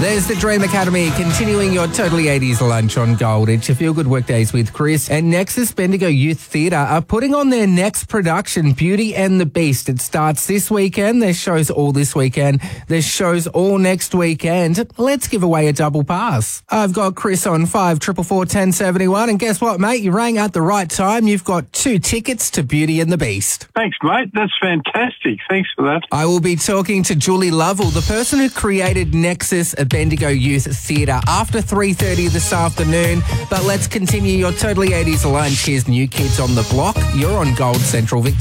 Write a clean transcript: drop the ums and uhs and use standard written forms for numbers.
There's the Dream Academy, continuing your Totally 80s lunch on Gold. It's your Feel Good Workdays with Chris. And Nexus Bendigo Youth Theatre are putting on their next production, Beauty and the Beast. It starts this weekend. There's shows all this weekend. There's shows all next weekend. Let's give away a double pass. I've got Chris on 5444 1071. And guess what, mate? You rang at the right time. You've got 2 tickets to Beauty and the Beast. Thanks, mate. That's fantastic. Thanks for that. I will be talking to Julie Lovell, the person who created Nexus Bendigo Youth Theatre, after 3:30 this afternoon. But let's continue your Totally 80s lunch. Here's New Kids on the Block. You're on Gold Central Victoria.